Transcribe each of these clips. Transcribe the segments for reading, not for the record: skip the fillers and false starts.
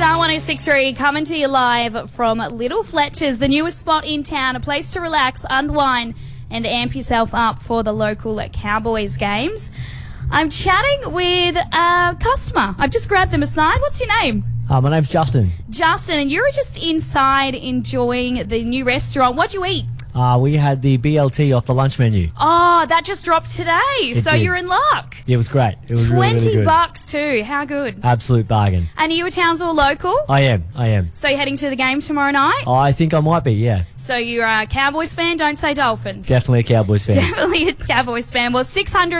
Star 106.3 coming to you live from Little Fletcher's, the newest spot in town, a place to relax, unwind and amp yourself up for the local Cowboys games. I'm chatting with a customer. I've just grabbed them aside. What's your name? My name's Justin. Justin, and you were just inside enjoying the new restaurant. What'd you eat? We had the BLT off the lunch menu. Oh, that just dropped today, so did. you're in luck. It was great. It was really, really good. $20 too. How good? Absolute bargain. And are you a Townsville local? I am. So you're heading to the game tomorrow night? I think I might be, yeah. So you're a Cowboys fan, don't say Dolphins. Definitely a Cowboys fan. Definitely a Cowboys fan. Well,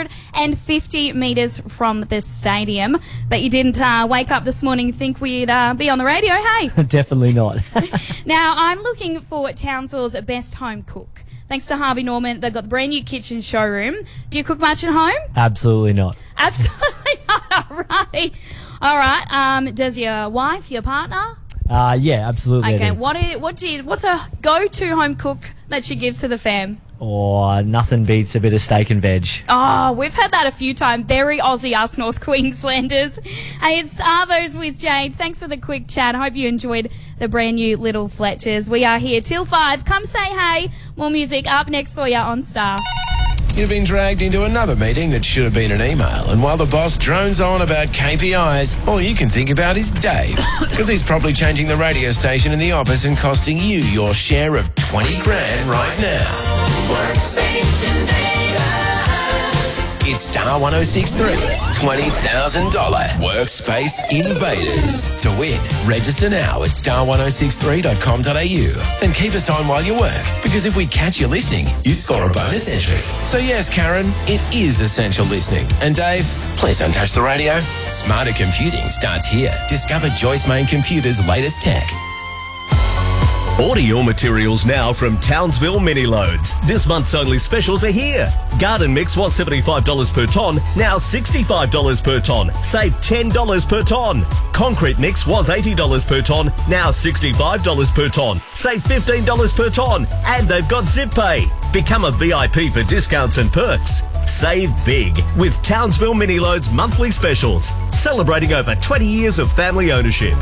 650 metres from the stadium, but you didn't wake up this morning and think we'd be on the radio, hey? Definitely not. Now, I'm looking for Townsville's best home cook. Thanks to Harvey Norman, they've got the brand new kitchen showroom. Do you cook much at home? Absolutely not. Absolutely not. All right. Does your wife, your partner? Yeah, absolutely. Okay. What's a go-to home cook that she gives to the fam? Oh, nothing beats a bit of steak and veg. Oh, we've had that a few times. Very Aussie, us North Queenslanders. Hey, it's Arvos with Jade. Thanks for the quick chat. Hope you enjoyed the brand new Little Fletchers. We are here till 5. Come say hey. More music up next for you on Star. You've been dragged into another meeting that should have been an email, and while the boss drones on about KPIs, all you can think about is Dave, because he's probably changing the radio station in the office and costing you your share of 20 grand right now. Workspace Invaders. It's Star 106.3's $20,000 Workspace Invaders. To win, register now at star1063.com.au and keep us on while you work, because if we catch you listening, you score a bonus entry. So yes, Karen, it is essential listening. And Dave, please don't touch the radio. Smarter computing starts here. Discover Joyce Main Computers' latest tech. Order your materials now from Townsville Mini Loads. This month's only specials are here. Garden mix was $75 per tonne, now $65 per tonne. Save $10 per tonne. Concrete mix was $80 per tonne, now $65 per tonne. Save $15 per tonne. And they've got Zip Pay. Become a VIP for discounts and perks. Save big with Townsville Mini Loads monthly specials, celebrating over 20 years of family ownership.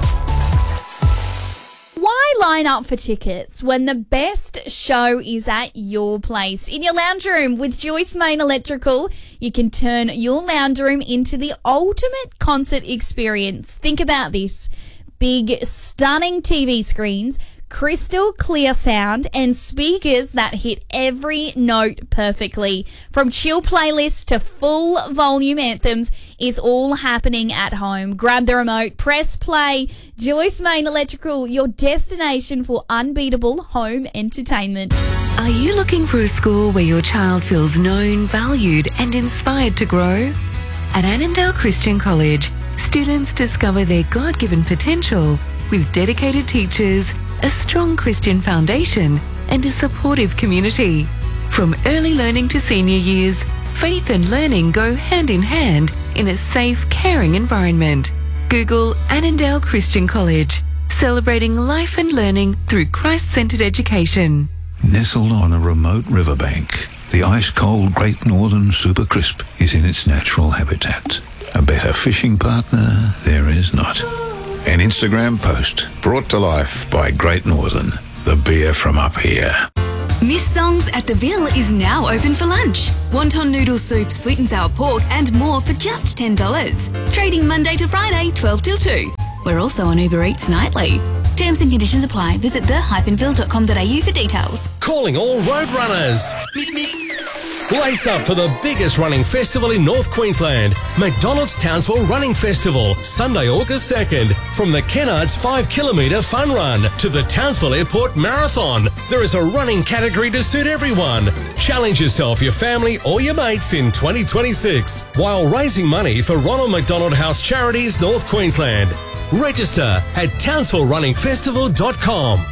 Why line up for tickets when the best show is at your place? In your lounge room with Joyce Main Electrical, you can turn your lounge room into the ultimate concert experience. Think about this. Big, stunning TV screens, crystal clear sound, and speakers that hit every note perfectly. From chill playlists to full volume anthems, it's all happening at home. Grab the remote, press play. Joyce Main Electrical, your destination for unbeatable home entertainment. Are you looking for a school where your child feels known, valued and inspired to grow? At Annandale Christian College, students discover their God-given potential with dedicated teachers, a strong Christian foundation and a supportive community. From early learning to senior years, faith and learning go hand in hand in a safe, caring environment. Google Annandale Christian College, celebrating life and learning through Christ-centered education. Nestled on a remote riverbank, the ice-cold Great Northern Super Crisp is in its natural habitat. A better fishing partner there is not. An Instagram post brought to life by Great Northern, the beer from up here. Miss Songs at the Ville is now open for lunch. Wonton noodle soup, sweet and sour pork and more for just $10. Trading Monday to Friday, 12 till 2. We're also on Uber Eats nightly. Terms and conditions apply. Visit the-ville.com.au for details. Calling all road runners. Lace up for the biggest running festival in North Queensland. McDonald's Townsville Running Festival, Sunday, August 2nd. From the Kennards 5-kilometre fun run to the Townsville Airport Marathon, there is a running category to suit everyone. Challenge yourself, your family or your mates in 2026 while raising money for Ronald McDonald House Charities North Queensland. Register at townsvillerunningfestival.com.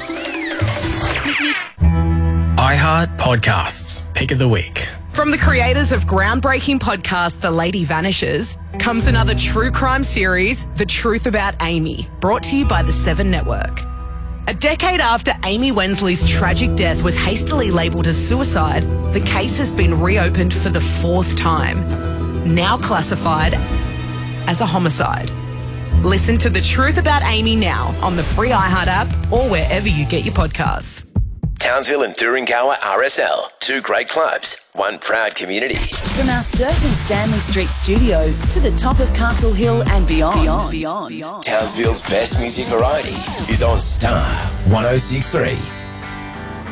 iHeart Podcasts, Pick of the Week. From the creators of groundbreaking podcast The Lady Vanishes comes another true crime series, The Truth About Amy, brought to you by the Seven Network. A decade after Amy Wensley's tragic death was hastily labelled as suicide, the case has been reopened for the 4th time, now classified as a homicide. Listen to The Truth About Amy now on the free iHeart app or wherever you get your podcasts. Townsville and Thuringowa RSL, 2 great clubs, 1 proud community. From our Sturgeon Stanley Street studios to the top of Castle Hill and beyond. Townsville's best music variety is on Star 106.3.